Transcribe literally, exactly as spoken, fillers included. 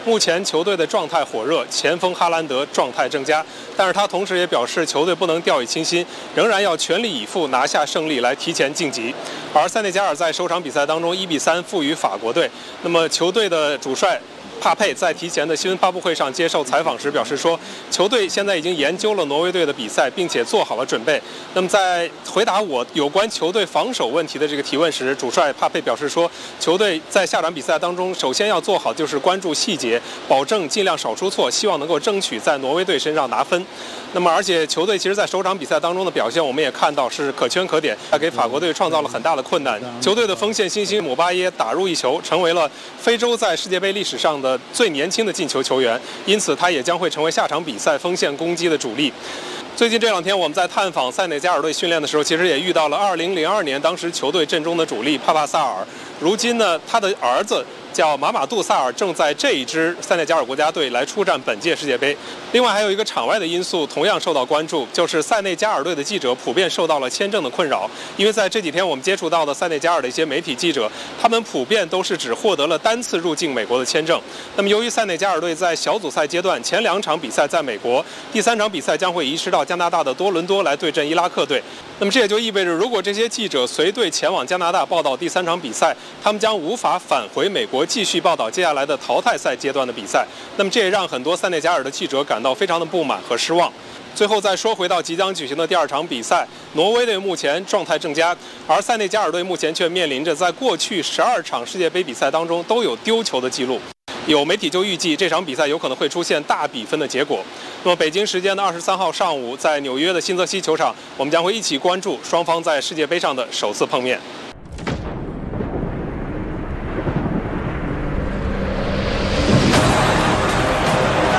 目前球队的状态火热，前锋哈兰德状态正佳，但是他同时也表示球队不能掉以轻心，仍然要全力以赴拿下胜利来提前晋级。而塞内加尔在首场比赛当中一比三负于法国队，那么球队的主帅帕佩在提前的新闻发布会上接受采访时表示说，球队现在已经研究了挪威队的比赛，并且做好了准备。那么在回答我有关球队防守问题的这个提问时，主帅帕佩表示说，球队在下场比赛当中首先要做好就是关注细节，保证尽量少出错，希望能够争取在挪威队身上拿分。那么而且球队其实在首场比赛当中的表现我们也看到是可圈可点，给法国队创造了很大的困难。球队的锋线新星姆巴耶打入一球，成为了非洲在世界杯历史上的最年轻的进球球员，因此他也将会成为下场比赛锋线攻击的主力。最近这两天我们在探访塞内加尔队训练的时候，其实也遇到了二零零二年当时球队阵中的主力帕帕萨尔。如今呢，他的儿子叫马马杜萨尔正在这一支塞内加尔国家队来出战本届世界杯。另外还有一个场外的因素同样受到关注，就是塞内加尔队的记者普遍受到了签证的困扰。因为在这几天我们接触到的塞内加尔的一些媒体记者，他们普遍都是只获得了单次入境美国的签证。那么由于塞内加尔队在小组赛阶段前两场比赛在美国，第三场比赛将会移师到加拿大的多伦多来对阵伊拉克队。那么这也就意味着，如果这些记者随队前往加拿大报道第三场比赛，他们将无法返回美国继续报道接下来的淘汰赛阶段的比赛。那么这也让很多塞内加尔的记者感到非常的不满和失望。最后再说回到即将举行的第二场比赛，挪威队目前状态正佳，而塞内加尔队目前却面临着在过去十二场世界杯比赛当中都有丢球的记录。有媒体就预计这场比赛有可能会出现大比分的结果。那么北京时间的二十三号上午，在纽约的新泽西球场，我们将会一起关注双方在世界杯上的首次碰面。